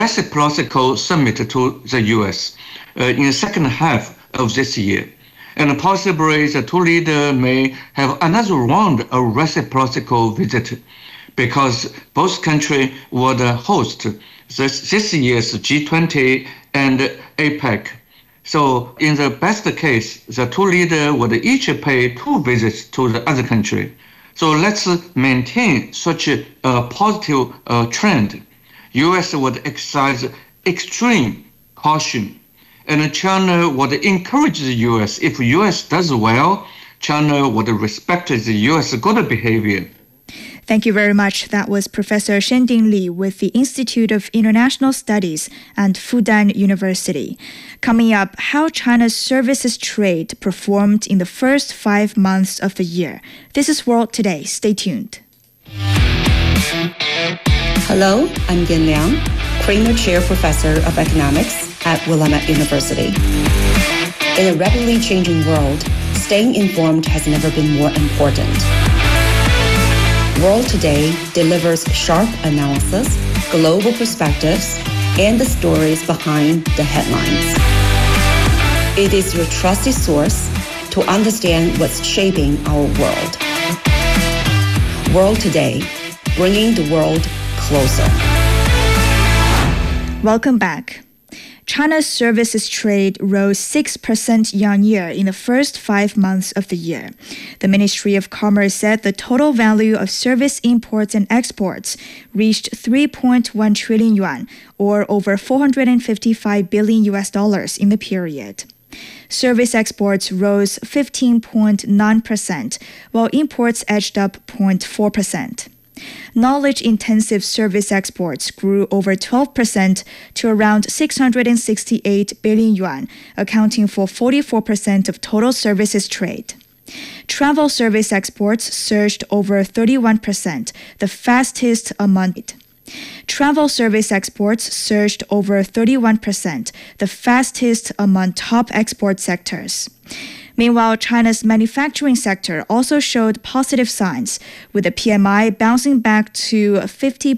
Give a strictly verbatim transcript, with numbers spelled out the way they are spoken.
reciprocal summit to the U S uh, in the second half of this year. And possibly the two leaders may have another round of reciprocal visit because both countries would host this, this year's G twenty and APEC. So in the best case, the two leaders would each pay two visits to the other country. So let's maintain such a, a positive uh, trend. U S would exercise extreme caution, and China would encourage the U S. If U S does well, China would respect the U S good behavior. Thank you very much. That was Professor Shending Li with the Institute of International Studies and Fudan University. Coming up, how China's services trade performed in the first five months of the year. This is World Today. Stay tuned. Hello, I'm Yin Liang, Kramer Chair Professor of Economics at Willamette University. In a rapidly changing world, staying informed has never been more important. World Today delivers sharp analysis, global perspectives, and the stories behind the headlines. It is your trusted source to understand what's shaping our world. World Today, bringing the world closer. Welcome back. China's services trade rose six percent year-on-year in the first five months of the year. The Ministry of Commerce said the total value of service imports and exports reached three point one trillion yuan, or over four hundred fifty-five billion U S dollars in the period. Service exports rose fifteen point nine percent, while imports edged up zero point four percent. Knowledge-intensive service exports grew over twelve percent to around six hundred sixty-eight billion yuan, accounting for forty-four percent of total services trade. Travel service exports surged over thirty-one percent, the fastest among it. Travel service exports surged over thirty-one percent, the fastest among top export sectors. Meanwhile, China's manufacturing sector also showed positive signs, with the P M I bouncing back to fifty